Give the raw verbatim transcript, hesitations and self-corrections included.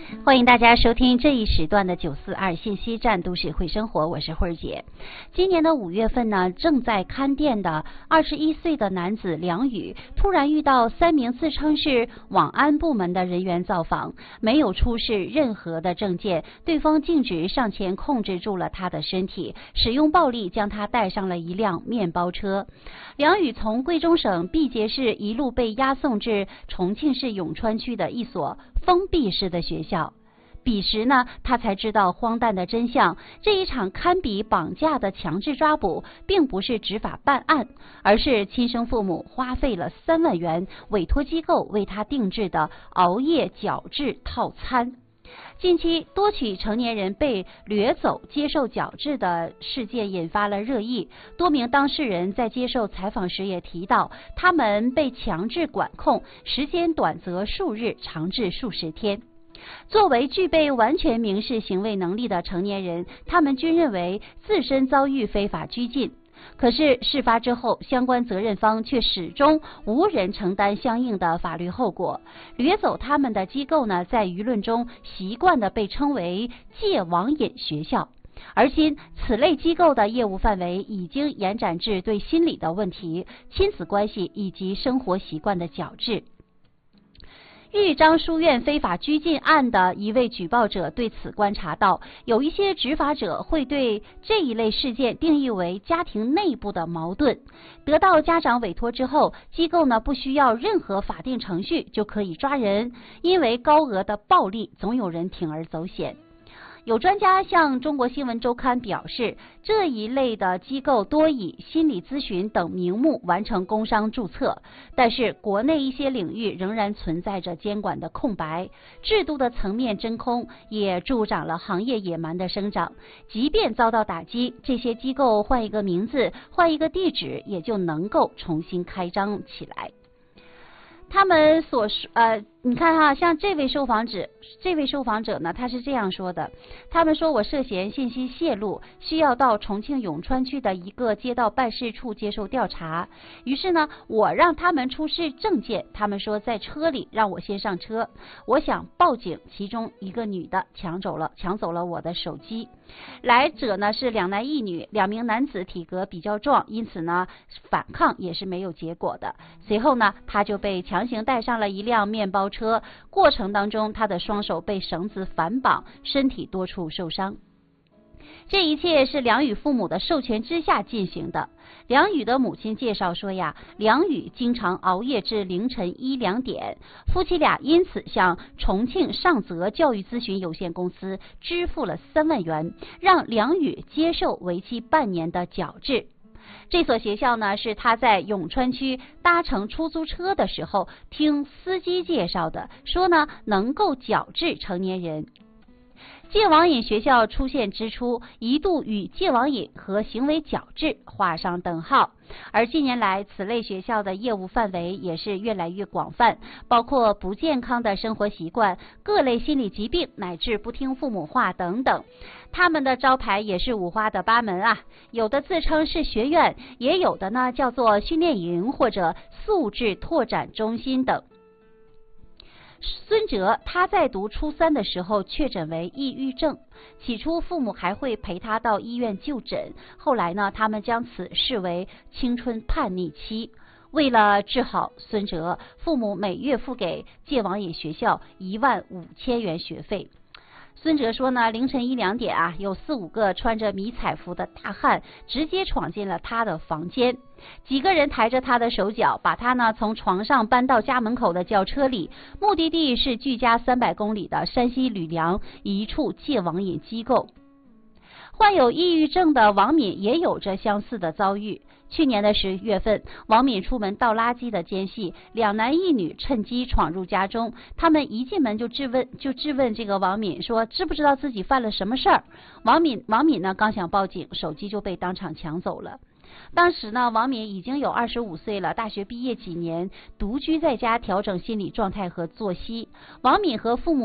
欢迎大家收听这一时段的九四二信息站都市会生活，我是慧儿姐。今年的五月份呢，正在看店的二十一岁的男子梁宇，突然遇到三名自称是网安部门的人员造访，没有出示任何的证件，对方径直上前控制住了他的身体，使用暴力将他带上了一辆面包车。梁宇从贵州省毕节市一路被押送至重庆市永川区的一所封闭式的学校。彼时呢，他才知道荒诞的真相，这一场堪比绑架的强制抓捕并不是执法办案，而是亲生父母花费了三万元委托机构为他定制的熬夜矫治套餐。近期多起成年人被掠走接受矫治的事件引发了热议，多名当事人在接受采访时也提到，他们被强制管控，时间短则数日，长至数十天。作为具备完全民事行为能力的成年人，他们均认为自身遭遇非法拘禁。可是事发之后，相关责任方却始终无人承担相应的法律后果。掠走他们的机构呢，在舆论中习惯地被称为戒网瘾学校。而今，此类机构的业务范围已经延展至对心理的问题、亲子关系以及生活习惯的矫治。豫章书院非法拘禁案的一位举报者对此观察到，有一些执法者会对这一类事件定义为家庭内部的矛盾。得到家长委托之后，机构呢不需要任何法定程序就可以抓人，因为高额的暴利，总有人铤而走险。有专家向中国新闻周刊表示，这一类的机构多以心理咨询等名目完成工商注册，但是国内一些领域仍然存在着监管的空白，制度的层面真空也助长了行业野蛮的生长。即便遭到打击，这些机构换一个名字，换一个地址，也就能够重新开张起来。他们所说呃，你看哈，像这位受访者，这位受访者呢，他是这样说的：他们说我涉嫌信息泄露，需要到重庆永川区的一个街道办事处接受调查。于是呢，我让他们出示证件，他们说在车里，让我先上车。我想报警，其中一个女的抢走了抢走了我的手机。来者呢是两男一女，两名男子体格比较壮，因此呢反抗也是没有结果的。随后呢，他就被强行带上了一辆面包车，过程当中他的双手被绳子反绑，身体多处受伤。这一切是梁宇父母的授权之下进行的。梁宇的母亲介绍说呀，梁宇经常熬夜至凌晨一两点，夫妻俩因此向重庆上泽教育咨询有限公司支付了三万元，让梁宇接受为期半年的矫治。这所学校呢，是他在永川区搭乘出租车的时候听司机介绍的，说呢能够矫治成年人。戒网瘾学校出现之初，一度与戒网瘾和行为矫治画上等号，而近年来此类学校的业务范围也是越来越广泛，包括不健康的生活习惯、各类心理疾病乃至不听父母话等等。他们的招牌也是五花的八门啊，有的自称是学院，也有的呢叫做训练营或者素质拓展中心等。孙哲他在读初三的时候确诊为抑郁症，起初父母还会陪他到医院就诊，后来呢，他们将此视为青春叛逆期。为了治好孙哲，父母每月付给戒网瘾学校一万五千元学费。孙哲说呢，凌晨一两点啊，有四五个穿着迷彩服的大汉直接闯进了他的房间，几个人抬着他的手脚，把他呢从床上搬到家门口的轿车里，目的地是距家三百公里的山西吕梁一处戒网瘾机构。患有抑郁症的王敏也有着相似的遭遇。去年的十月份，王敏出门倒垃圾的间隙，两男一女趁机闯入家中。他们一进门就质问，就质问这个王敏说，知不知道自己犯了什么事儿？王敏王敏呢，刚想报警，手机就被当场抢走了。当时呢，王敏已经有二十五岁了，大学毕业几年，独居在家调整心理状态和作息。王敏和父母